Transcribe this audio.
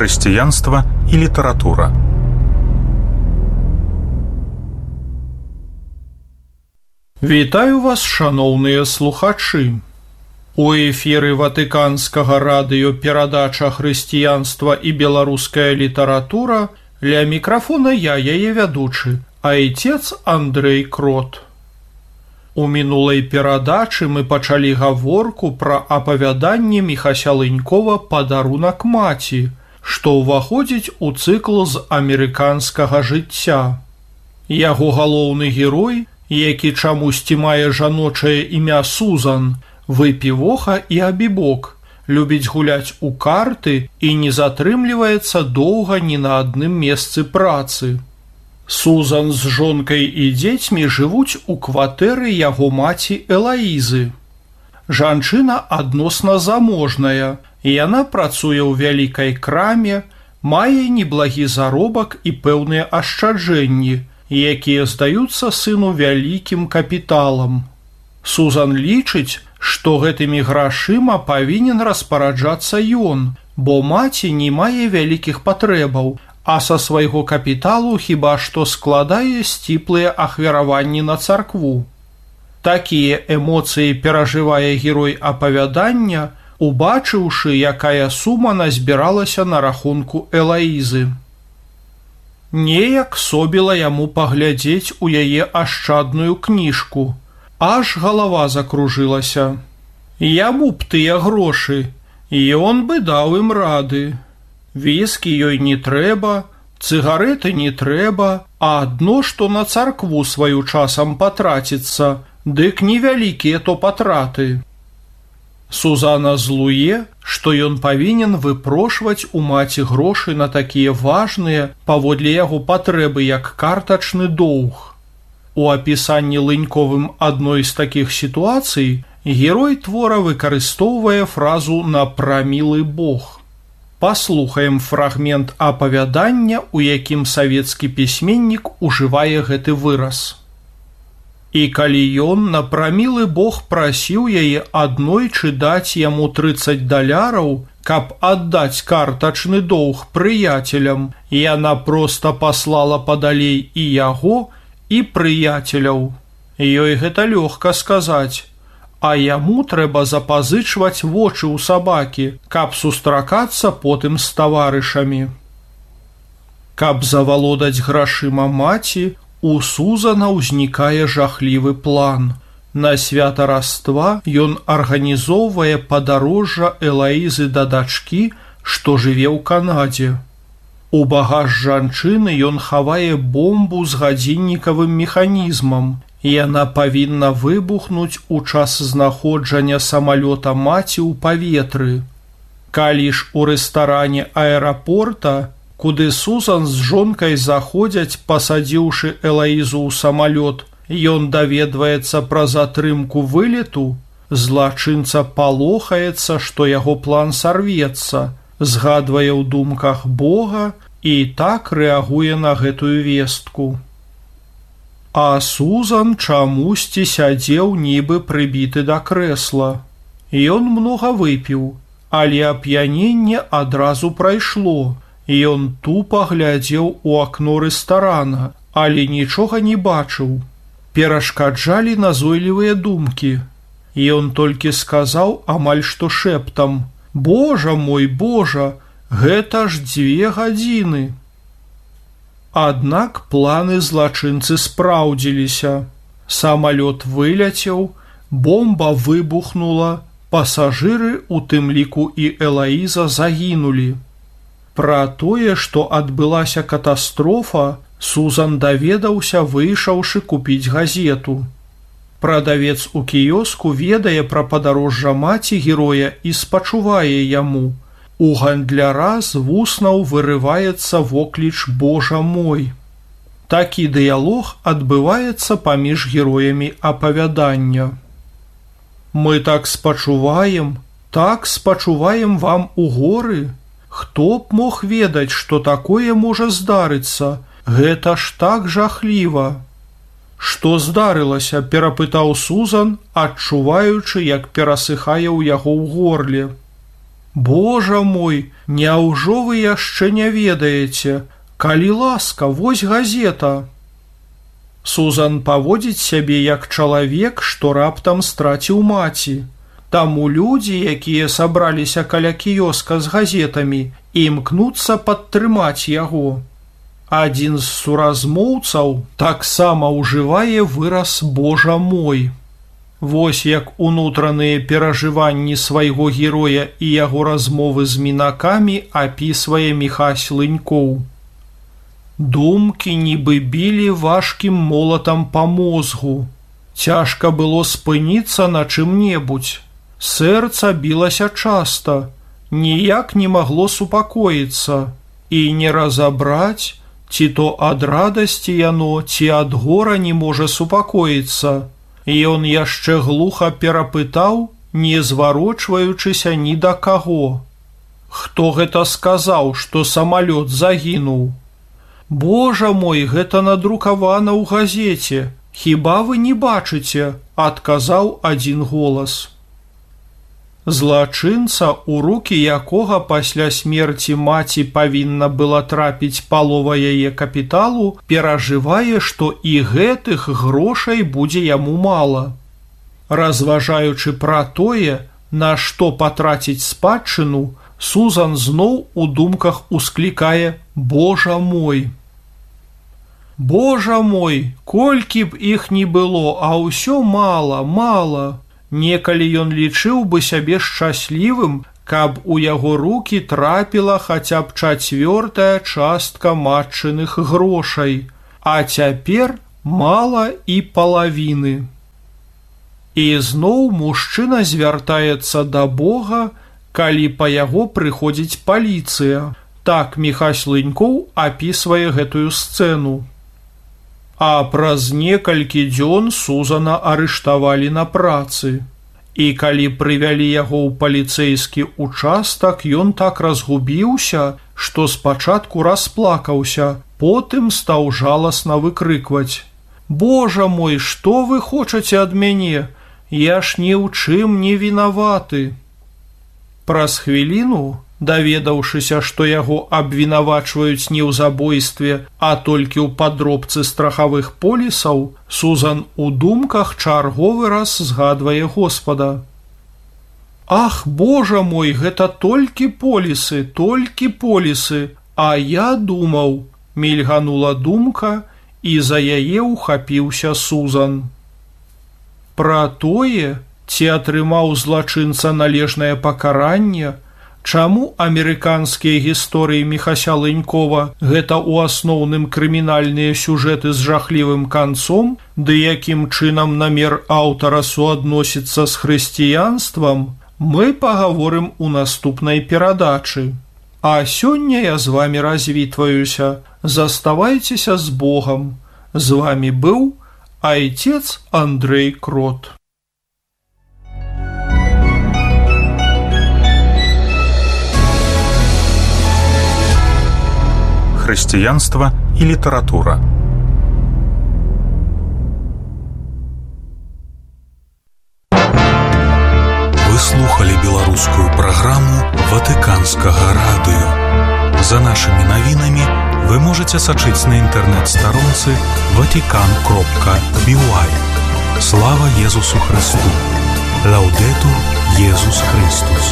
хрысціянства і літаратура. Вітаю вас, шаноўныя слухачы. У эфіры Ватыканскага радыё перадача хрысціянства і беларуская літаратура. Ля мікрафона я, яе вядучы, айцец Андрэй Крот. У мінулай перадачы мы пачалі гаворку пра апавяданне Міхася Лынькова «Падарунак маці», што ўваходзіць у цыкл з амерыканскага жыцця. Яго галоўны герой, які чамусьці мае жаночае імя Сузан, выпівоха і абібок, любіць гуляць у карты і не затрымліваецца доўга ні на адным месцы працы. Сузан з жонкай і дзецьмі жывуць у кватэры яго маці Элаізы. Жанчына адносна заможная, і яна працуе ў вялікай краме, мае неблагі заробак і пэўныя ашчаджэнні, якія здаюцца сыну вялікім капіталам. Сузан лічыць, што гэтымі грашыма павінен распараджацца ён, бо маці не мае вялікіх патрэбаў, а са свайго капіталу хіба што складае сціплыя ахвяраванні на царкву. Такія эмоцыі перажывае герой апавядання, убачыўшы, якая сума назбіралася на рахунку Элаізы. Неяк собіла яму паглядзець у яе ашчадную кніжку. Аж галава закружылася. Яму б тыя грошы, і ён бы даў ім рады. Віскі ёй не трэба, цыгарэты не трэба, а адно, што на царкву сваю часам патраціцца, дык невялікія то патраты. Сузана злуе, што ён павінен выпрошваць у маці грошы на такія важныя, паводле яго патрэбы, як картачны доўг. У апісанні Лыньковым адной з такіх сітуацый герой твора выкарыстоўвае фразу «на прамілы Бог». Паслухаем фрагмент апавядання, у якім савецкі пісьменнік ужывае гэты выраз. І калі ён на прамілы Бог прасіў яе аднойчы даць яму 30 даляраў, каб аддаць картачны доўг прыяцелям, яна проста паслала падалей і яго, і прыяцеляў. Ёй гэта лёгка сказаць, а яму трэба запазычваць вочы ў сабакі, каб сустракацца потым з таварышамі. Каб завалодаць грашыма маці, у Сузана ўзнікае жахлівы план. На свята Раства ён арганізоўвае падарожжа Элаізы да дачкі, што жыве ў Канадзе. У багаж жанчыны ён хавае бомбу з гадзіннікавым механізмам. Яна павінна выбухнуць у час знаходжання самалёта маці ў паветры. Калі ж у рэстаране аэрапорта, куды Сузан з жонкай заходзяць, пасадзіўшы Элаізу ў самалёт, ён даведваецца пра затрымку вылету, злачынца палохаецца, што яго план сарвецца, згадвае ў думках Бога і так рэагуе на гэтую вестку. А Сузан чамусьці сядзеў нібы прыбіты да крэсла. Ён многа выпіў, але ап'яненне адразу прайшло. Ён тупа глядзеў у акно рэстарана, але нічога не бачыў. Перашкаджалі назойлівыя думкі. Ён толькі сказаў амаль што шэптам: «Божа мой, Божа, гэта ж 2 гадзіны». Аднак планы злачынцы спраўдзіліся. Самалёт выляцеў, бомба выбухнула, пасажыры, у тым ліку і Элаіза, загінулі. Пра тое, што адбылася катастрофа, Сузан даведаўся, выйшаўшы купіць газету. Прадавец у кіёску ведае пра падарожжа маці героя і спачувае яму. У гандляра з вуснаў вырываецца вокліч «Божа мой». Такі дыялог адбываецца паміж героямі апавядання. «Мы так спачуваем вам у горы. Хто б мог ведаць, што такое можа здарыцца? Гэта ж так жахліва». «Што здарылася?» – перапытаў Сузан, адчуваючы, як перасыхае ў яго ў горле. Божа мой, няўжо вы яшчэ не ведаеце? Калі ласка, вось газета. Сузан паводзіць сябе як чалавек, што раптам страціў маці. Таму людзі, якія сабраліся каля кіёска з газетамі, імкнуцца падтрымаць яго. Адзін з суразмоўцаў таксама ўжывае выраз «Божа мой». Вось як унутраныя перажыванні свайго героя і яго размовы з мінакамі апісвае Міхась Лынькоў. Думкі нібы білі важкім молатам па мозгу. Цяжка было спыніцца на чым-небудзь. Сэрца білася часта, ніяк не магло супакоіцца, і не разабраць, ці то ад радасці яно, ці ад гора не можа супакоіцца. Ён яшчэ глуха перапытаў, не зварочваючыся ні да каго. Хто гэта сказаў, што самалёт загінуў? Божа мой, гэта надрукавана ў газеце. Хіба вы не бачыце? Адказаў адзін голас. Злачынца, у рукі якога пасля смерці маці павінна была трапіць палова яе капіталу, перажывае, што і гэтых грошай будзе яму мала. Разважаючы пра тое, на што патраціць спадчыну, Сузан зноў у думках усклікае «Божа мой». Божа мой, колькі б іх ні было, а ўсё мала, мала. Некалі ён лічыў бы сябе шчаслівым, каб у яго рукі трапіла хаця б чацвёртая частка матчыных грошай, а цяпер мала і палавіны. І зноў мужчына звяртаецца да Бога, калі па яго прыходзіць паліцыя. Так Міхась Лынькоў апісвае гэтую сцэну. А праз некалькі дзён Сузана арыштавалі на працы. І калі прывялі яго ў паліцэйскі участак, ён так разгубіўся, што спачатку расплакаўся, потым стаў жаласна выкрыкваць: «Божа мой, што вы хочаце ад мяне? Я ж ні ў чым не вінаваты». Праз хвіліну, даведаўшыся, што яго абвінавачваюць не ў забойстве, а толькі ў падробцы страхавых полісаў, Сузан у думках чарговы раз згадвае Господа. «Ах, Божа мой, гэта толькі полісы, а я думаў», – мільганула думка, і за яе ўхапіўся Сузан. Пра тое, ці атрымаў злачынца належнае пакаранне, чаму амерыканскія гісторыі Міхася Лынькова гэта ў асноўным крымінальныя сюжэты з жахлівым канцом, ды якім чынам намер аўтара суадносіцца з хрысціянствам, мы пагаворым у наступнай перадачы. А сёння я з вамі развітваюся. Заставайцеся з Богам. З вамі быў айцец Андрэй Крот. Хрысціянства і літаратура. Вы слухали беларускую праграму Ватыканскага радыё. За нашымі навінамі вы можаце сачыць на інтэрнэт-старонцы vatican.by. Слава Езусу Христу! Лаўдэтур Езус Христус!